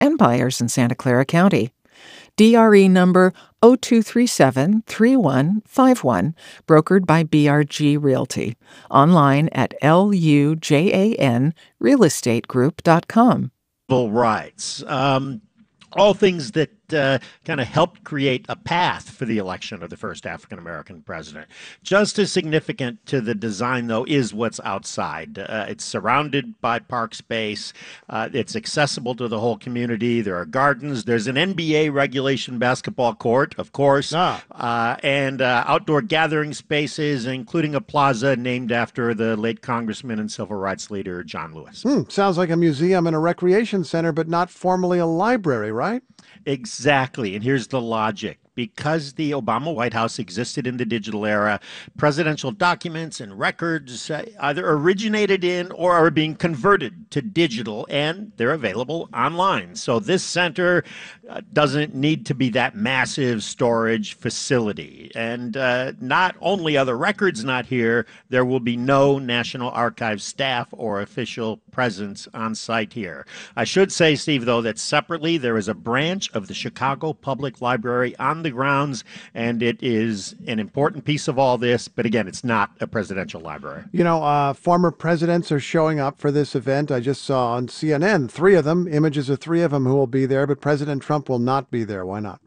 and buyers in Santa Clara County. DRE number 02373151, brokered by BRG Realty. Online at lujanrealestategroup.com. Rights. All things that kind of helped create a path for the election of the first African-American president. Just as significant to the design, though, is what's outside. It's surrounded by park space. It's accessible to the whole community. There are gardens. There's an NBA regulation basketball court, of course, and outdoor gathering spaces, including a plaza named after the late Congressman and civil rights leader John Lewis. Sounds like a museum and a recreation center, but not formally a library, right? Exactly. And here's the logic. Because the Obama White House existed in the digital era, presidential documents and records either originated in or are being converted to digital, and they're available online. So this center doesn't need to be that massive storage facility. And not only are the records not here, there will be no National Archives staff or official presence on site here. I should say, Steve, though, that separately there is a branch of the Chicago Public Library on the grounds, and it is an important piece of all this. But again, it's not a presidential library. You know, former presidents are showing up for this event. I just saw on CNN, images of three of them who will be there, but President Trump will not be there. Why not?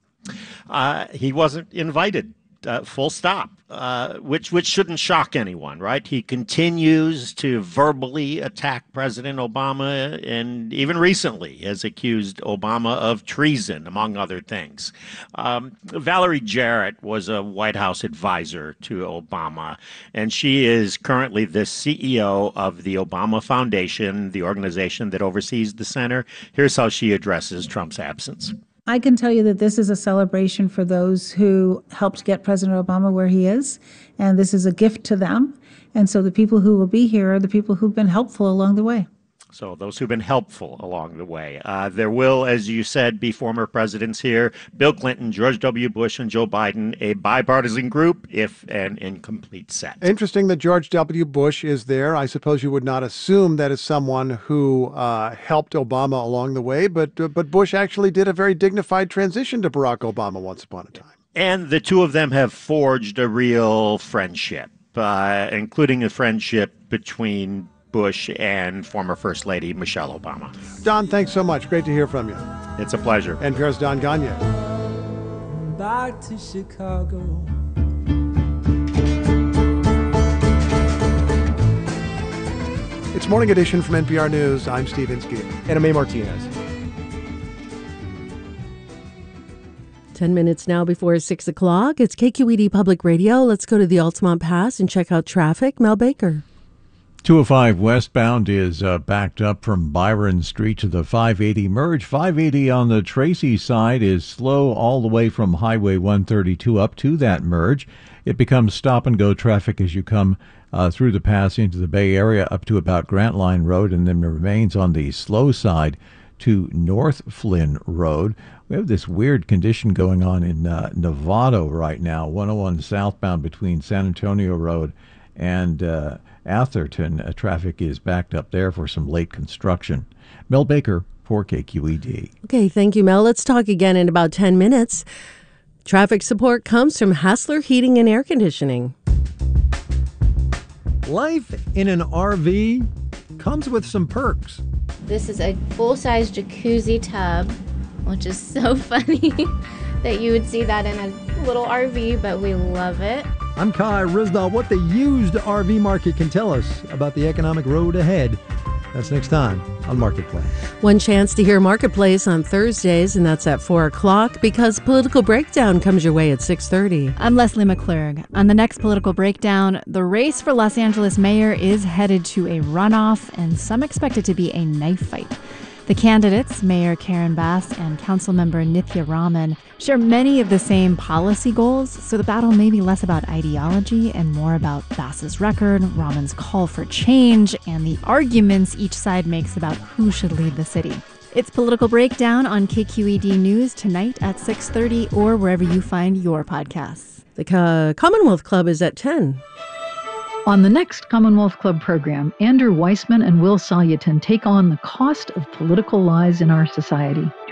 He wasn't invited. Full stop, which shouldn't shock anyone, right? He continues to verbally attack President Obama, and even recently has accused Obama of treason, among other things. Valerie Jarrett was a White House advisor to Obama, and she is currently the CEO of the Obama Foundation, the organization that oversees the center. Here's how she addresses Trump's absence. I can tell you that this is a celebration for those who helped get President Obama where he is, and this is a gift to them. And so the people who will be here are the people who've been helpful along the way. So those who've been helpful along the way. There will, as you said, be former presidents here: Bill Clinton, George W. Bush, and Joe Biden, a bipartisan group, if an incomplete set. Interesting that George W. Bush is there. I suppose you would not assume that is someone who helped Obama along the way, but Bush actually did a very dignified transition to Barack Obama once upon a time. And the two of them have forged a real friendship, including a friendship between Bush and former First Lady Michelle Obama. Don, thanks so much. Great to hear from you. It's a pleasure. NPR's Don Ganye. Back to Chicago. It's Morning Edition from NPR News. I'm Steve Inskeep. And I'm A. Martinez. 10 minutes now before 6 o'clock. It's KQED Public Radio. Let's go to the Altamont Pass and check out traffic. Mel Baker. 205 westbound is backed up from Byron Street to the 580 merge. 580 on the Tracy side is slow all the way from Highway 132 up to that merge. It becomes stop-and-go traffic as you come through the pass into the Bay Area up to about Grant Line Road, and then remains on the slow side to North Flynn Road. We have this weird condition going on in Novato right now, 101 southbound between San Antonio Road and Atherton. Traffic is backed up there for some late construction. Mel Baker for KQED. Okay, thank you, Mel. Let's talk again in about 10 minutes. Traffic support comes from Hassler Heating and Air Conditioning. Life in an RV comes with some perks. This is a full-size jacuzzi tub, which is so funny that you would see that in a little RV, but we love it. I'm Kai Rizdal. What the used RV market can tell us about the economic road ahead. That's next time on Marketplace. One chance to hear Marketplace on Thursdays, and that's at 4 o'clock, because Political Breakdown comes your way at 6:30. I'm Leslie McClurg. On the next Political Breakdown, the race for Los Angeles mayor is headed to a runoff, and some expect it to be a knife fight. The candidates, Mayor Karen Bass and Councilmember Nithya Raman, share many of the same policy goals, so the battle may be less about ideology and more about Bass's record, Raman's call for change, and the arguments each side makes about who should lead the city. It's Political Breakdown on KQED News tonight at 6:30 or wherever you find your podcasts. The Commonwealth Club is at 10. On the next Commonwealth Club program, Andrew Weissman and Will Salyutin take on the cost of political lies in our society.